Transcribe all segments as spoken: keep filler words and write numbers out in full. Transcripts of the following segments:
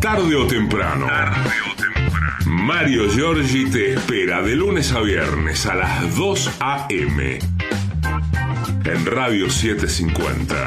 Tarde o temprano. Tarde o temprano. Mario Giorgi te espera de lunes a viernes a las dos a eme en Radio setecientos cincuenta.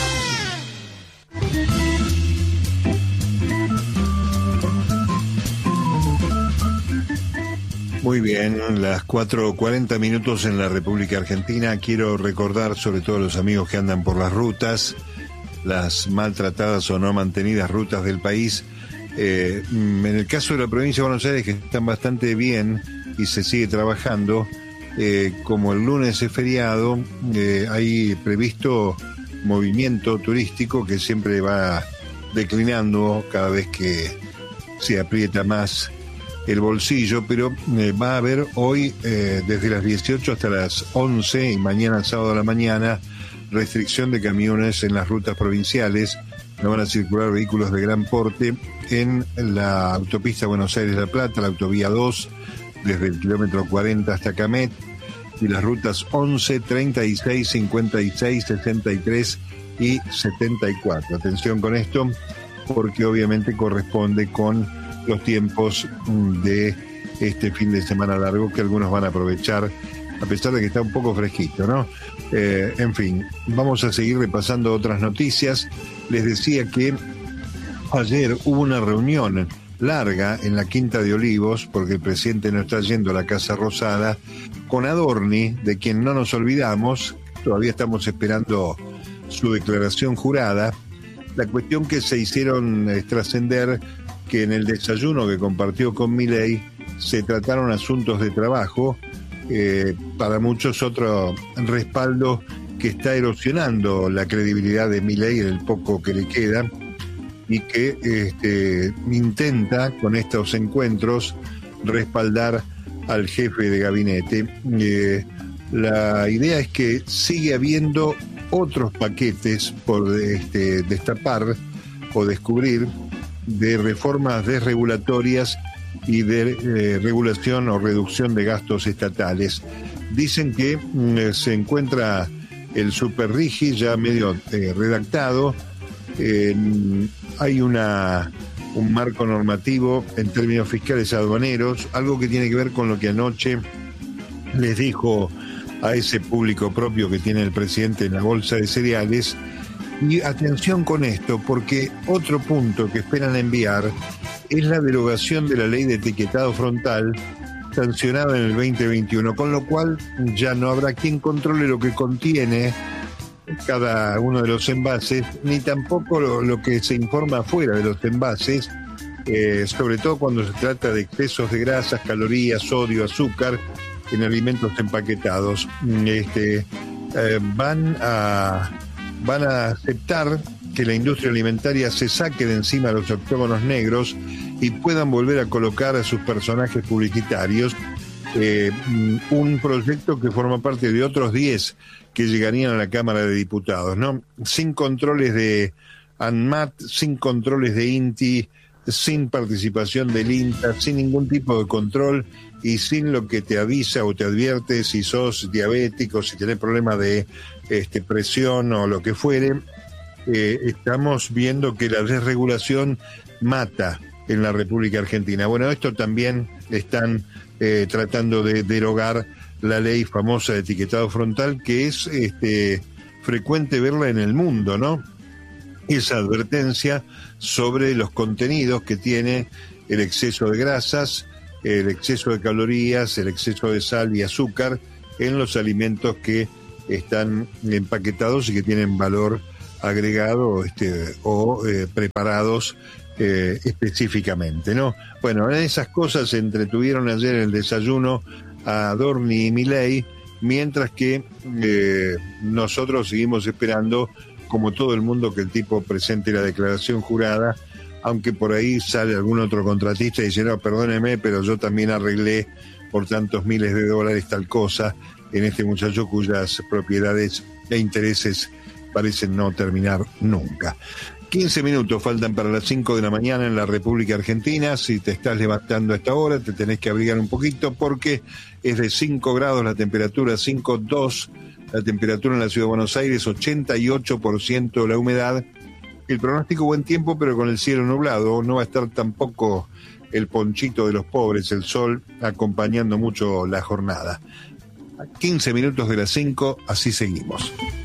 Muy bien, las cuatro cuarenta minutos en la República Argentina. Quiero recordar sobre todo a los amigos que andan por las rutas, las maltratadas o no mantenidas rutas del país. Eh, en el caso de la provincia de Buenos Aires, que están bastante bien y se sigue trabajando, eh, como el lunes es feriado, eh, hay previsto movimiento turístico que siempre va declinando cada vez que se aprieta más el bolsillo, pero eh, va a haber hoy eh, desde las dieciocho hasta las once y mañana sábado a la mañana restricción de camiones en las rutas provinciales. No van a circular vehículos de gran porte en la autopista Buenos Aires-La Plata, la autovía dos, desde el kilómetro cuarenta hasta Camet, y las rutas once, treinta y seis, cincuenta y seis, sesenta y tres y setenta y cuatro. Atención con esto, porque obviamente corresponde con los tiempos de este fin de semana largo que algunos van a aprovechar, a pesar de que está un poco fresquito, ¿no? Eh, en fin, vamos a seguir repasando otras noticias. Les decía que ayer hubo una reunión larga en la Quinta de Olivos, porque el presidente no está yendo a la Casa Rosada, con Adorni, de quien no nos olvidamos. Todavía estamos esperando su declaración jurada. La cuestión que se hicieron es trascender que en el desayuno que compartió con Milei se trataron asuntos de trabajo, eh, para muchos otro respaldo que está erosionando la credibilidad de Milei en el poco que le queda, y que este, intenta con estos encuentros respaldar al jefe de gabinete. Eh, la idea es que sigue habiendo otros paquetes por este, destapar o descubrir, de reformas desregulatorias y de eh, regulación o reducción de gastos estatales. Dicen que mm, se encuentra el Superrigi ya medio eh, redactado. Eh, hay una un marco normativo en términos fiscales aduaneros, algo que tiene que ver con lo que anoche les dijo a ese público propio que tiene el presidente en la bolsa de cereales. Y atención con esto, porque otro punto que esperan enviar es la derogación de la ley de etiquetado frontal sancionada en el veinte veintiuno, con lo cual ya no habrá quien controle lo que contiene cada uno de los envases, ni tampoco lo, lo que se informa afuera de los envases, eh, sobre todo cuando se trata de excesos de grasas, calorías, sodio, azúcar en alimentos empaquetados. Este, eh, van a... van a aceptar que la industria alimentaria se saque de encima los octógonos negros y puedan volver a colocar a sus personajes publicitarios. Eh, un proyecto que forma parte de otros diez que llegarían a la Cámara de Diputados, ¿no? Sin controles de ANMAT, sin controles de INTI, sin participación del INTA, sin ningún tipo de control y sin lo que te avisa o te advierte si sos diabético, si tenés problemas de este, presión o lo que fuere. Eh, estamos viendo que la desregulación mata en la República Argentina. Bueno, esto también están eh, tratando de derogar la ley famosa de etiquetado frontal, que es este, frecuente verla en el mundo, ¿no? Esa advertencia sobre los contenidos que tiene el exceso de grasas, el exceso de calorías, el exceso de sal y azúcar en los alimentos que están empaquetados y que tienen valor agregado este, o eh, preparados eh, específicamente, ¿no? Bueno, en esas cosas se entretuvieron ayer en el desayuno a Adorni y Milei, mientras que eh, nosotros seguimos esperando, como todo el mundo, que el tipo presente la declaración jurada, aunque por ahí sale algún otro contratista y dice, no, perdóneme, pero yo también arreglé por tantos miles de dólares tal cosa en este muchacho cuyas propiedades e intereses parecen no terminar nunca. quince minutos faltan para las cinco de la mañana en la República Argentina. Si te estás levantando a esta hora, te tenés que abrigar un poquito porque es de cinco grados la temperatura, cinco coma dos la temperatura en la Ciudad de Buenos Aires, ochenta y ocho por ciento la humedad, El pronóstico buen tiempo, pero con el cielo nublado. No va a estar tampoco el ponchito de los pobres, el sol, acompañando mucho la jornada. A quince minutos de las cinco, así seguimos.